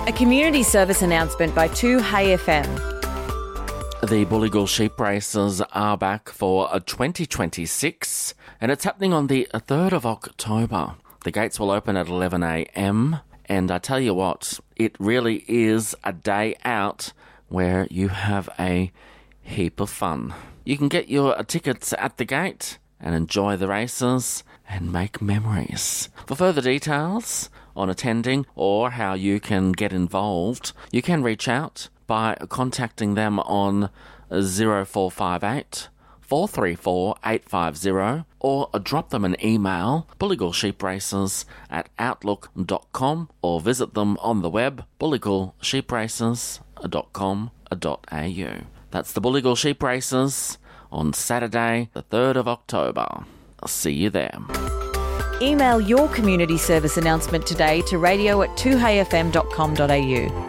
A community service announcement by 2Hey FM. The Bullygul Sheep Races are back for 2026 and it's happening on the 3rd of October. The gates will open at 11 a.m. and I tell you what, it really is a day out where you have a heap of fun. You can get your tickets at the gate and enjoy the races and make memories. For further details on attending or how you can get involved, you can reach out by contacting them on 0458 434 850 or drop them an email, bullygulsheepraces@outlook.com, or visit them on the web, bullygulsheepraces.com.au. That's the Bullygul Sheep Races on Saturday, the 3rd of October. I'll see you there. Email your community service announcement today to radio@2heyfm.com.au.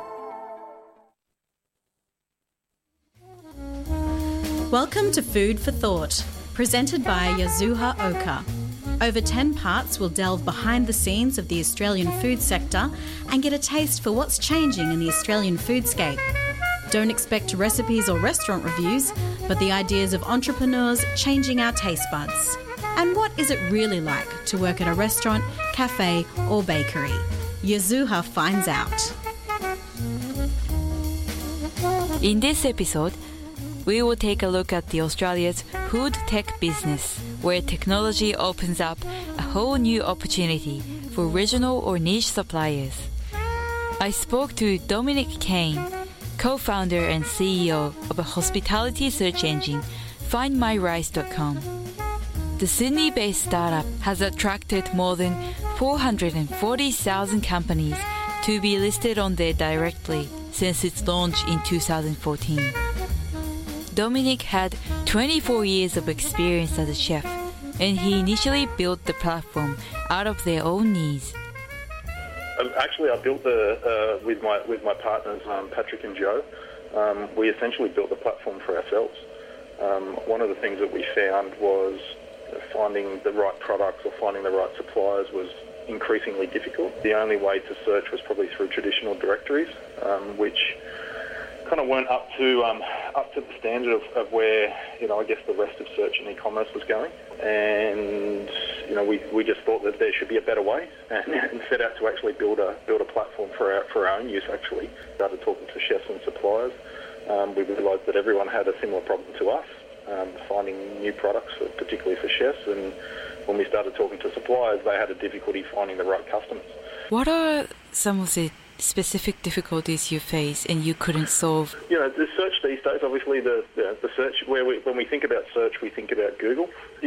Welcome to Food for Thought, presented by Yazuha Oka. Over 10 parts will delve behind the scenes of the Australian food sector and get a taste for what's changing in the Australian foodscape. Don't expect recipes or restaurant reviews, but the ideas of entrepreneurs changing our taste buds. And what is it really like to work at a restaurant, cafe or bakery? Yazuha finds out. In this episode, we will take a look at the Australia's food tech business, where technology opens up a whole new opportunity for regional or niche suppliers. I spoke to Dominic Kane, co-founder and CEO of a hospitality search engine, FindMyRice.com. The Sydney-based startup has attracted more than 440,000 companies to be listed on there directly since its launch in 2014. Dominic had 24 years of experience as a chef, and he initially built the platform out of their own needs. Actually, I built with my partners, Patrick and Joe. We essentially built the platform for ourselves. One of the things that we found was finding the right products or finding the right suppliers was increasingly difficult. The only way to search was probably through traditional directories, which kind of weren't up to the standard of where, I guess the rest of search and e-commerce was going. And, we just thought that there should be a better way and set out to actually build a platform for our own use, actually. Started talking to chefs and suppliers. We realised that everyone had a similar problem to us, finding new products, particularly for chefs. And when we started talking to suppliers, they had a difficulty finding the right customers. What are some of the specific difficulties you face and you couldn't solve? The search these days, obviously the search, when we think about search, we think about Google,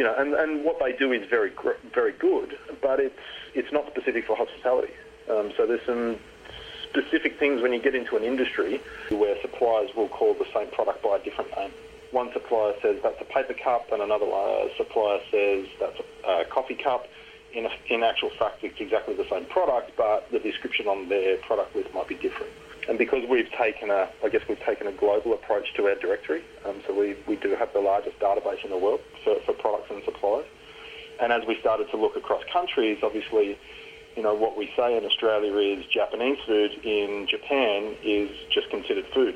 and what they do is very good, but it's not specific for hospitality. So there's some specific things when you get into an industry where suppliers will call the same product by a different name. One supplier says that's a paper cup, and another supplier says that's a coffee cup. In actual fact, it's exactly the same product, but the description on their product list might be different. And because we've taken a global approach to our directory, so we do have the largest database in the world for products and suppliers. And as we started to look across countries, obviously, what we say in Australia is Japanese food, in Japan is just considered food.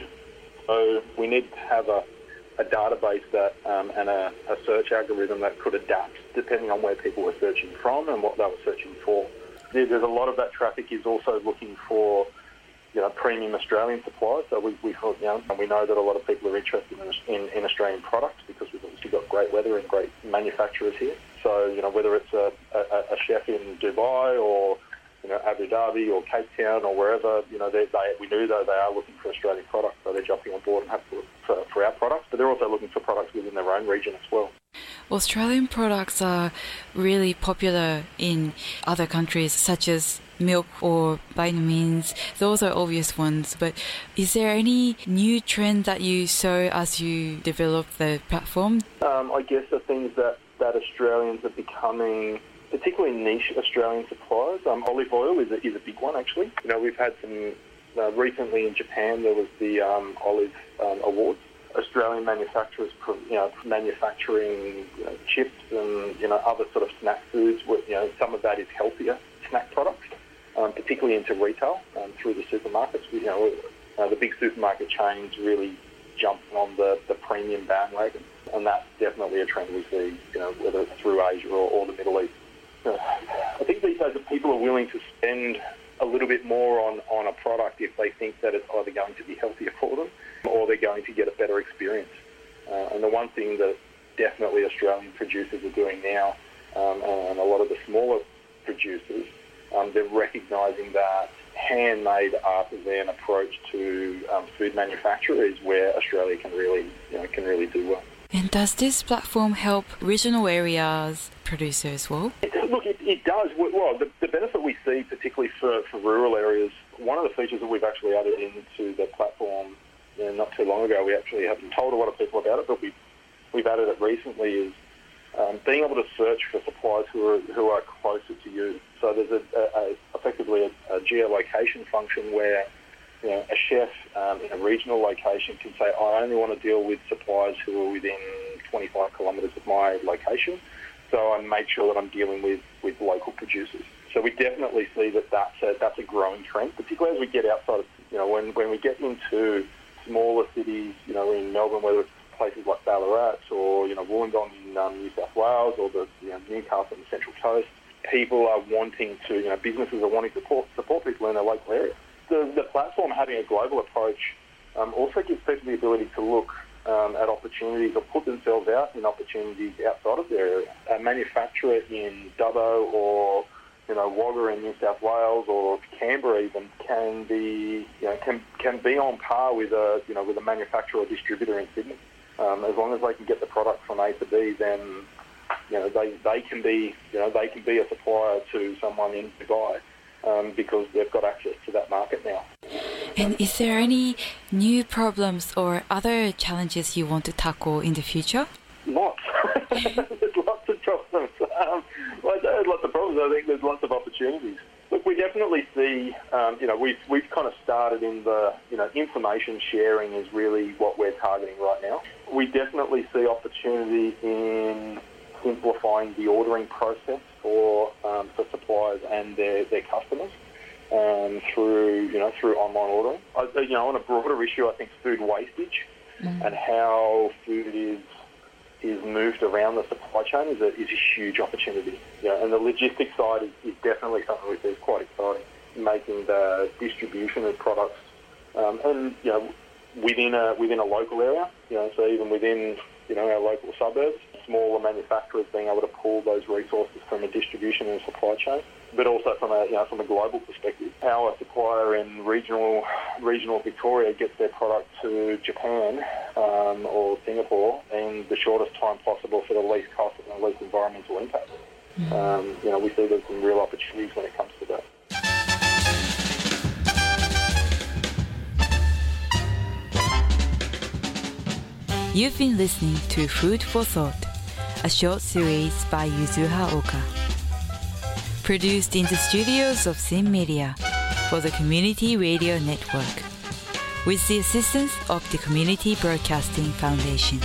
So we need to have a database that and a search algorithm that could adapt depending on where people were searching from and what they were searching for. There's a lot of that traffic is also looking for premium Australian suppliers. So we thought, and we know that a lot of people are interested in Australian products because we've obviously got great weather and great manufacturers here. So whether it's a chef in Dubai or Abu Dhabi or Cape Town or wherever, we know that they are looking for Australian products, so they're jumping on board and have to look for our products, but they're also looking for products within their own region as well. Australian products are really popular in other countries, such as milk or vitamins. Those are obvious ones, but is there any new trend that you saw as you developed the platform? I guess the things that Australians are becoming, particularly niche Australian suppliers. Olive oil is a big one, actually. We've had some recently in Japan. There was the Olive Awards. Australian manufacturers, manufacturing chips and other sort of snack foods. Some of that is healthier snack products. particularly into retail through the supermarkets. The big supermarket chains really jumped on the premium bandwagon, and that's definitely a trend we see, whether it's through Asia or the Middle East. I think these days that people are willing to spend a little bit more on a product if they think that it's either going to be healthier for them or they're going to get a better experience. And the one thing that definitely Australian producers are doing now, and a lot of the smaller producers, they're recognising that handmade artisan approach to food manufacture is where Australia can really do well. And does this platform help regional areas producers well? Look, it does. Well, the benefit we see, particularly for rural areas, one of the features that we've actually added into the platform not too long ago, we actually haven't told a lot of people about it, but we've added it recently, is being able to search for suppliers who are closer to you. So there's effectively a geolocation function where a chef in a regional location can say, I only want to deal with suppliers who are within 25 kilometres of my location, so I make sure that I'm dealing with local producers. So we definitely see that that's a growing trend, particularly as we get outside of, when we get into smaller cities, in Melbourne, whether it's places like Ballarat or, Wollongong in New South Wales, or the Newcastle on the Central Coast. People are wanting to, businesses are wanting to support people in their local area. The platform having a global approach also gives people the ability to look at opportunities or put themselves out in opportunities outside of their area. A manufacturer in Dubbo or Wagga in New South Wales or Canberra even can be on par with a manufacturer or distributor in Sydney. As long as they can get the product from A to B, then they can be a supplier to someone in Dubai because they've got access to that market now. And is there any new problems or other challenges you want to tackle in the future? Lots. There's lots of problems. Lots of problems. I think there's lots of opportunities. Look, we definitely see, we've kind of started in the, information sharing is really what we're targeting right now. We definitely see opportunity in simplifying the ordering process for suppliers and their customers through online ordering. On a broader issue, I think food wastage and how food is moved around the supply chain is a huge opportunity. And the logistics side is definitely something we see is quite exciting, making the distribution of products within a local area. So even within our local suburbs, smaller manufacturers being able to pull those resources from a distribution and supply chain, but also from a global perspective. How a supplier in regional Victoria gets their product to Japan or Singapore in the shortest time possible for the least cost and the least environmental impact. We see there's some real opportunities when it comes to that. You've been listening to Food for Thought, a short series by Yasuha Oka. Produced in the studios of Sim Media for the Community Radio Network, with the assistance of the Community Broadcasting Foundation.